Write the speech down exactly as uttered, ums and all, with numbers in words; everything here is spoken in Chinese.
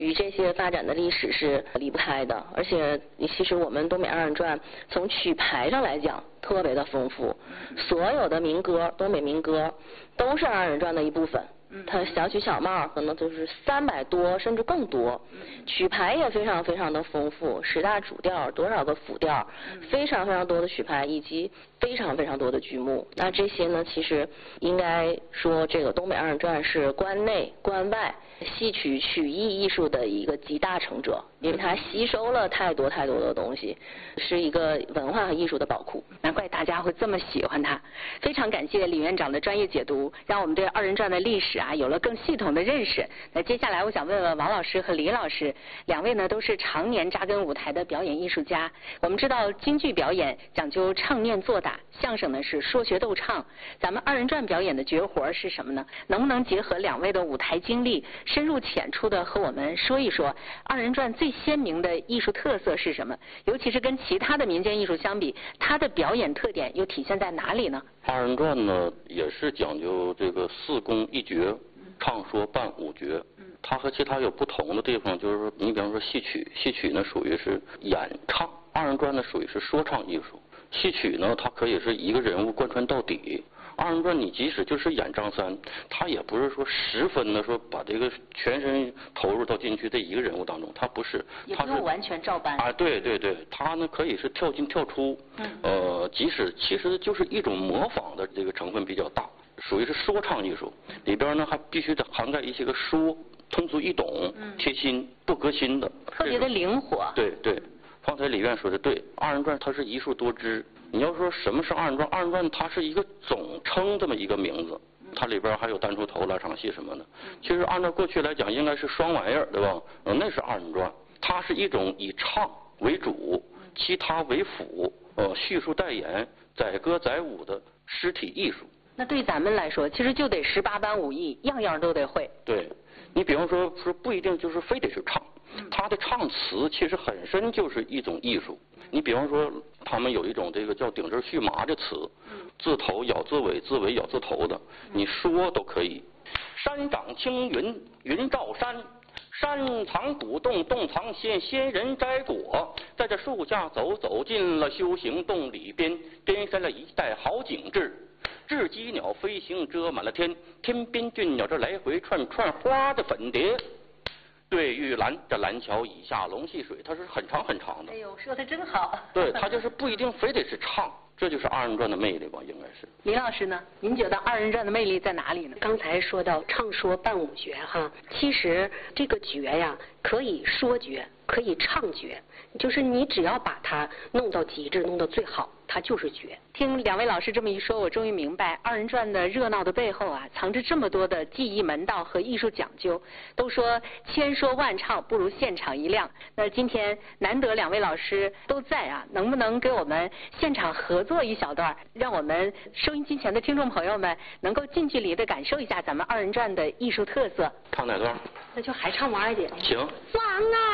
与这些发展的历史是离不开的。而且其实我们东北二人转从曲牌上来讲特别的丰富，所有的民歌，东北民歌都是二人转的一部分。它小曲小帽可能就是三百多甚至更多，曲牌也非常非常的丰富，十大主调，多少个辅调，非常非常多的曲牌，以及非常非常多的剧目。那这些呢，其实应该说这个东北二人转是关内关外戏曲曲艺艺术的一个集大成者，因为它吸收了太多太多的东西，是一个文化和艺术的宝库。 难怪大家会这么喜欢它。非常感谢李院长的专业解读，让我们对二人转的历史啊有了更系统的认识。那接下来我想问问王老师和李老师，两位呢都是常年扎根舞台的表演艺术家。我们知道京剧表演讲究唱念做打，相声呢是说学逗唱，咱们二人转表演的绝活是什么呢？能不能结合两位的舞台经历，深入浅出的和我们说一说二人转最鲜明的艺术特色是什么？尤其是跟其他的民间艺术相比，它的表演特点又体现在哪里呢？ 二人转呢也是讲究这个四功一绝，唱说伴舞绝。它和其他有不同的地方，就是说你比方说戏曲，戏曲呢属于是演唱，二人转呢属于是说唱艺术。戏曲呢它可以是一个人物贯穿到底，二人转你即使就是演张三，他也不是说十分的说把这个全身投入到进去这一个人物当中，他不是， 也不用完全照搬啊，对对对，他呢可以是跳进跳出，嗯，呃，即使其实就是一种模仿的这个成分比较大，属于是说唱艺术，里边呢还必须得涵盖一些个说，通俗易懂，嗯，贴心不革新的， 特别的灵活。 对对，方才李院说的对，二人转它是一术多支。你要说什么是二人转，二人转它是一个总称这么一个名字，它里边还有单出头、拉场戏什么的。其实按照过去来讲，应该是双玩意儿，对吧？嗯，那是二人转，它是一种以唱为主，其他为辅，呃，叙述代言、载歌载舞的肢体艺术。 那对咱们来说，其实就得十八般武艺，样样都得会。 对，你比方说说不一定就是非得是唱，它的唱词其实本身就是一种艺术。你比方说，他们有一种这个叫顶针续麻的词，字头咬字尾，字尾咬字头的，你说都可以。山长青云，云罩山，山藏古洞，洞藏仙，仙人摘果。在这树下走，走进了修行洞里边，边山了一带好景致。雉鸡鸟飞行遮满了天，天边俊鸟这来回串串花的粉蝶。对玉兰，这蓝桥以下龙戏水，它是很长很长的。 哎呦，说的真好。 对，它就是不一定非得是唱，这就是二人转的魅力吧，应该是。 李老师呢？您觉得二人转的魅力在哪里呢？ 刚才说到唱说伴舞绝哈，其实这个绝呀，可以说绝，可以唱绝，就是你只要把它弄到极致，弄到最好，它就是绝。 听两位老师这么一说，我终于明白二人转的热闹的背后啊，藏着这么多的技艺门道和艺术讲究。都说千说万唱不如现场一亮，那今天难得两位老师都在啊，能不能给我们现场合作一小段，让我们收音机前的听众朋友们能够近距离的感受一下咱们二人转的艺术特色？ 唱哪段？ 那就还唱王二姐。 行。 王二